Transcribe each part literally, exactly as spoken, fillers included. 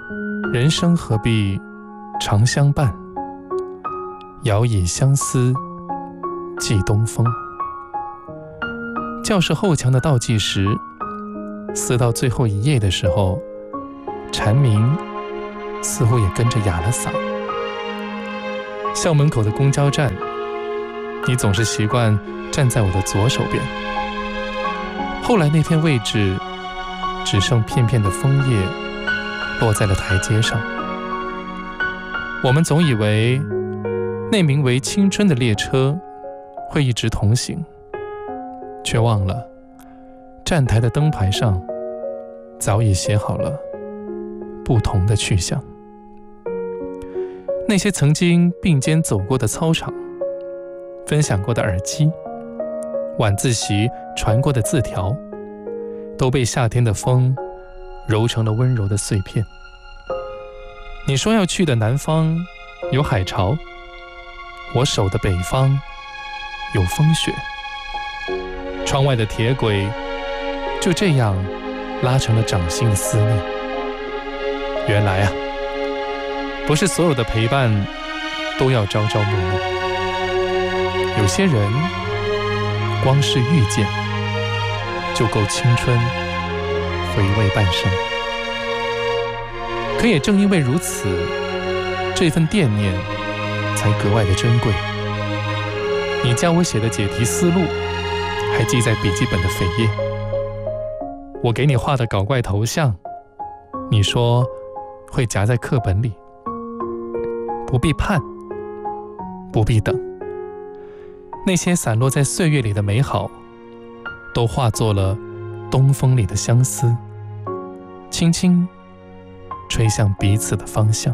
人生何必常相伴，遥以相思寄东风。教室后墙的倒计时，撕到最后一页的时候，蝉鸣似乎也跟着哑了嗓。校门口的公交站，你总是习惯站在我的左手边。后来那片位置，只剩片片的枫叶落在了台阶上。我们总以为那名为青春的列车会一直同行，却忘了站台的灯牌上早已写好了不同的去向。那些曾经并肩走过的操场，分享过的耳机，晚自习传过的字条，都被夏天的风揉成了温柔的碎片。你说要去的南方有海潮，我守的北方有风雪。窗外的铁轨就这样拉成了掌心的思念。原来啊，不是所有的陪伴都要朝朝暮暮，有些人光是遇见就够青春回味半生。可也正因为如此，这份惦念才格外的珍贵。你教我写的解题思路还记在笔记本的扉页，我给你画的搞怪头像，你说会夹在课本里。不必盼，不必等，那些散落在岁月里的美好，都化作了东风里的相思，轻轻吹向彼此的方向。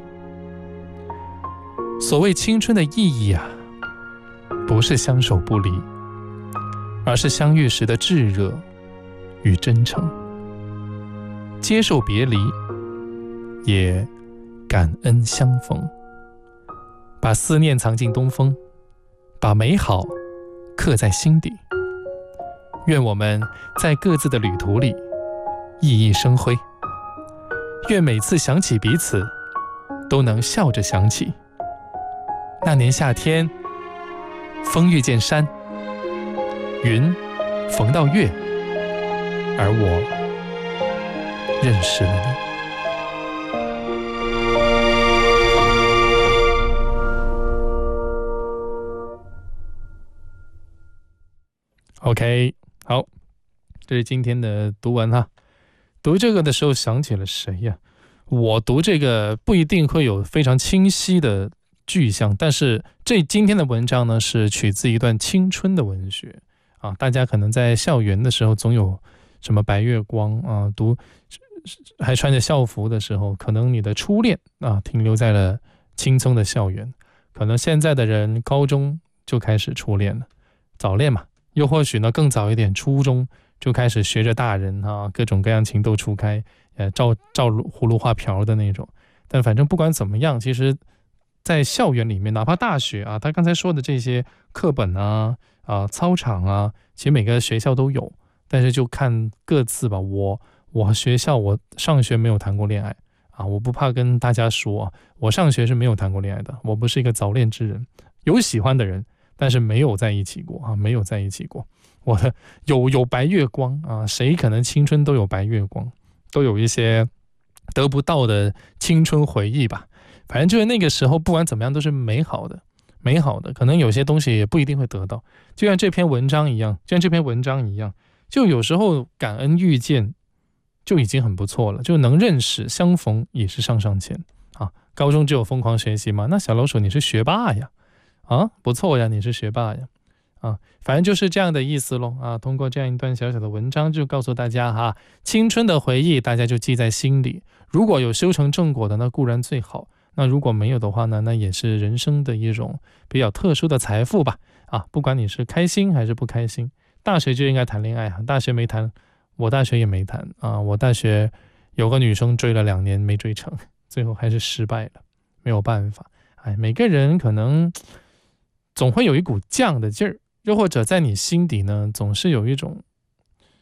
所谓青春的意义啊，不是相守不离，而是相遇时的炙热与真诚，接受别离，也感恩相逢。把思念藏进东风，把美好刻在心底。愿我们在各自的旅途里熠熠生辉，愿每次想起彼此都能笑着想起那年夏天，风遇见山，云逢到月，而我认识了你。OK， 好，这是今天的读文哈。读这个的时候想起了谁呀？我读这个不一定会有非常清晰的具象，但是这今天的文章呢，是取自一段青春的文学啊。大家可能在校园的时候，总有什么白月光啊，读还穿着校服的时候，可能你的初恋啊，停留在了青葱的校园。可能现在的人高中就开始初恋了，早恋嘛。又或许呢，更早一点，初中就开始学着大人啊，各种各样情窦初开，呃，照照葫芦画瓢的那种。但反正不管怎么样，其实，在校园里面，哪怕大学啊，他刚才说的这些课本啊、啊操场啊，其实每个学校都有，但是就看各自吧。我我学校我上学没有谈过恋爱啊，我不怕跟大家说，我上学是没有谈过恋爱的，我不是一个早恋之人，有喜欢的人。但是没有在一起过啊，没有在一起过。我的有有白月光啊，谁可能青春都有白月光，都有一些得不到的青春回忆吧。反正就是那个时候，不管怎么样都是美好的，美好的。可能有些东西也不一定会得到，就像这篇文章一样，就像这篇文章一样，就有时候感恩遇见就已经很不错了，就能认识相逢也是上上签啊。高中只有疯狂学习吗？那小老鼠你是学霸呀。啊，不错呀，你是学霸呀，啊，反正就是这样的意思咯啊。通过这样一段小小的文章，就告诉大家哈，青春的回忆大家就记在心里。如果有修成正果的，那固然最好；那如果没有的话呢，那也是人生的一种比较特殊的财富吧。啊，不管你是开心还是不开心，大学就应该谈恋爱啊。大学没谈，我大学也没谈啊。我大学有个女生追了两年没追成，最后还是失败了，没有办法。哎，每个人可能总会有一股犟的劲儿，又或者在你心底呢，总是有一种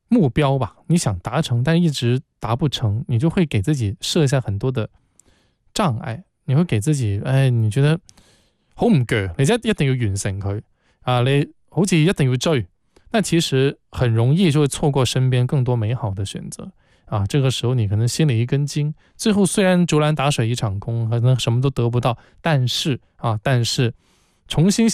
目标吧，你想達成但一直達不成，你就會給自己設下很多的障礙，你會給自己誒，你覺得好唔鋸，你一一定要完成佢啊，你好似一定要追，那其實很容易就會錯過身邊更多美好的選擇啊，這個時候你可能心裡一根筋，最後雖然竹籃打水一場空，可能什麼都得不到，但是啊，但是重新